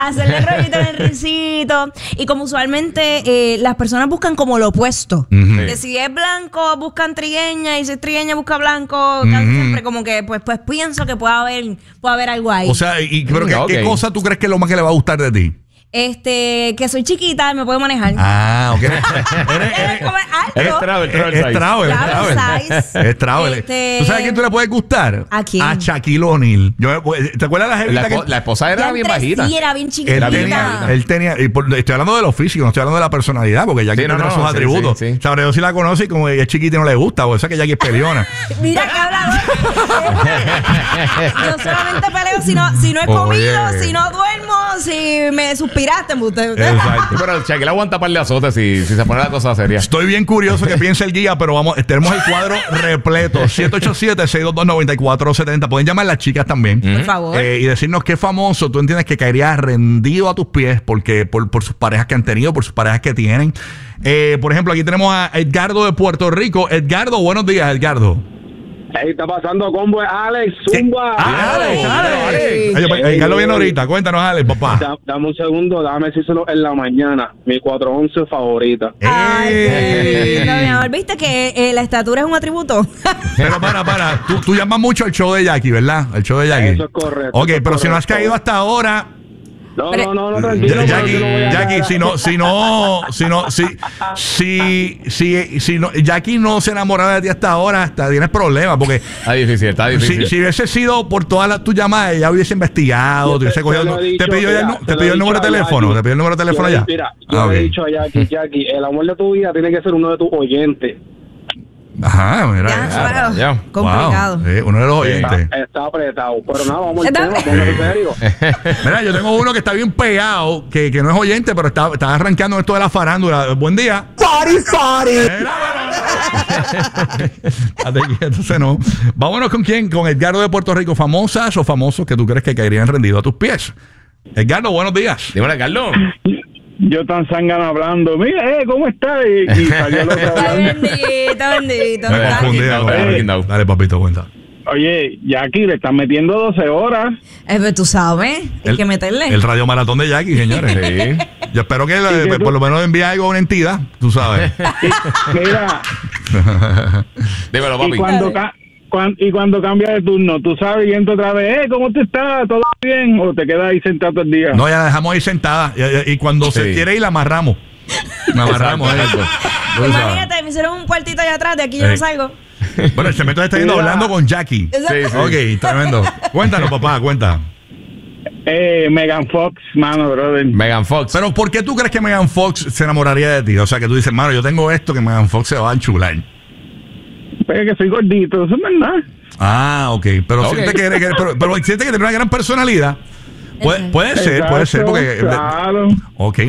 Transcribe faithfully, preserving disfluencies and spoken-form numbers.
hacerle rollito en el rincito. Y como usualmente eh, las personas buscan como lo opuesto. Uh-huh. Que si es blanco, buscan trigueña. Y si es trigueña, busca blanco. Casi Uh-huh. siempre como que pues, pues pienso que puede haber, puede haber algo ahí. O sea, y, pero ¿qué, Okay. ¿qué cosa tú crees que es lo más que le va a gustar de ti? Este, que soy chiquita y me puedo manejar. Ah, ok. Eres como alto. Eres travel, travel Es size. travel, es Travel travel. size. Es travel. Este- ¿Tú sabes a quién tú le puedes gustar? ¿A quién? A Shaquille O'Neal. Yo, ¿te acuerdas de la La, jevita espo- que la esposa era Ya bien entre bajita. Sí, era bien él chiquitita. tenía, él tenía, y por- estoy hablando de lo físico, no estoy hablando de la personalidad, porque Jackie Sí, no, tiene no, sus sí, atributos. sí, sí. Sabré yo si la conoce y como ella es chiquita y no le gusta, o sea que Jackie es peleona. Mira que hablador. Yo solamente peleo si no, si no he Oye. comido, si no duermo, si me suspiraste. Usted, usted. Exacto. Pero Shaquille aguanta par de azotes si, si se pone la cosa seria. Estoy bien curioso que piense el guía, pero vamos, tenemos el cuadro repleto. siete ocho siete, seis dos dos, nueve cuatro siete cero. Pueden llamar las chicas también. Por favor. Eh, y decirnos qué famoso tú entiendes que caería rendido a tus pies porque por, por sus parejas que han tenido, por sus parejas que tienen. Eh, por ejemplo, aquí tenemos a Edgardo de Puerto Rico. Edgardo, buenos días, Edgardo. Hey, está pasando combo, Alex, Zumba. Ah, Alex, Alex. Alex. Ay, pues, Edgardo viene ahorita. Cuéntanos, Alex, papá. Da- dame un segundo, déjame decírselo en la mañana. Mi cuatro once favorita. Ay, Ey. qué lindo, mi amor. ¿Viste que eh, la estatura es un atributo? Pero para, para. Tú, tú llamas mucho al show de Jackie, ¿verdad? El show de Jackie. Eso es correcto, Ok, eso es pero si no has correcto. caído hasta ahora. No, Pero- no, no, no, tranquilo. pero Jackie, yo lo voy a Jackie, cagar. si no, si no, si no, si, si, si, si no, Jackie no se enamoraba de ti hasta ahora, hasta tienes problemas, porque Está difícil, está difícil. si, si hubiese sido por todas las tus llamadas, ella hubiese investigado, Yo te hubiese te- cogido, te lo he te dicho, pidió, ya el, mira, nu- te te lo pidió he el número de dicho a teléfono, Jackie. te pidió el número de teléfono Yo le- ya. Mira, yo Ah, le he ok. dicho a Jackie, Jackie, el amor de tu vida tiene que ser uno de tus oyentes. Ajá, mira. Ya, eso. wow, ya. complicado. Wow, sí, uno de los oyentes. Está, está apretado. Pero nada, vamos al Está- tema, póngase serio. Mira, yo tengo uno que está bien pegado, que, que no es oyente, pero está, está arrancando esto de la farándula. Buen día. Party, party. Mira, bueno. Entonces no. Vámonos con quién, con Edgardo de Puerto Rico. ¿Famosas o famosos que tú crees que caerían rendidos a tus pies? Edgardo, buenos días. Dímelo, Carlos. Yo tan zángano hablando. Mira, eh, ¿cómo estás? Y, y salió el otro Ay, hablando. bendito, bendito. Me Está- confundí. Breaking down, Dale, breaking down. Dale, papito, cuenta. Oye, Jackie, le están metiendo doce horas. Eh, pero tú sabes, hay que meterle. El radio maratón de Jackie, señores. Sí. Yo espero que, ¿Y le- qué tú- por lo menos envíe algo a una entidad, tú sabes. Y, mira, Dímelo, y papi. cuando, ca- cuan- y cuando cambia de turno, tú sabes, y entra otra vez, eh, ¿cómo te estás? ¿Todo bien? ¿O te quedas ahí sentado todo el día? No, ya la dejamos ahí sentada. Y, y- y cuando se Sí. quiere ir, la amarramos. La amarramos. Exacto, eh. exacto. Tú sabes. Imagínate, me hicieron un cuartito allá atrás, de aquí yo Ey. no salgo. Bueno, el cemento está yendo Mira. hablando con Jackie. Exacto. Sí, sí. Ok, tremendo. Cuéntanos, papá, cuenta. Eh, Megan Fox, mano, brother. Megan Fox. Pero ¿por qué tú crees que Megan Fox se enamoraría de ti? O sea, que tú dices, mano, yo tengo esto que Megan Fox se va a enchular. Pero que soy gordito, eso es verdad. Ah, ok. Pero Ok. siente que, que- pero, pero siente que tiene una gran personalidad. Puede, puede ser, puede ser, Exacto, porque... Claro. Ok.